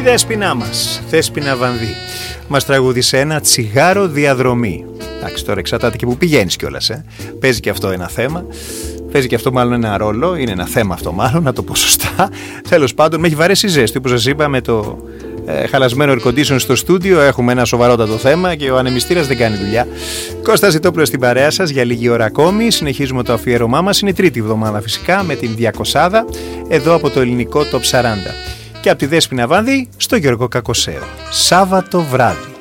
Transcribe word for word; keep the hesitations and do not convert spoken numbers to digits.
Δέσποινα μας, Δέσποινα Βανδύ, μας τραγούδισε ένα τσιγάρο διαδρομή. Εντάξει, τώρα εξαρτάται και που πηγαίνεις κιόλας, ε. Παίζει και αυτό ένα θέμα. Παίζει και αυτό μάλλον ένα ρόλο. Είναι ένα θέμα αυτό μάλλον, να το πω σωστά. Τέλος πάντων, με έχει βαρέσει η ζέστη, όπως σας είπα, με το ε, χαλασμένο air condition στο στούντιο. Έχουμε ένα σοβαρότατο θέμα και ο ανεμιστήρας δεν κάνει δουλειά. Κώστας Ζητόπουλος στην παρέα σας για λίγη ώρα ακόμη. Συνεχίζουμε το αφιέρωμά μας. Είναι η τρίτη εβδομάδα φυσικά με την διακοσάδα εδώ από το ελληνικό Top σαράντα. Και από τη Δέσποινα Βανδύ στο Γιώργο Κακοσέο. Σάββατο βράδυ.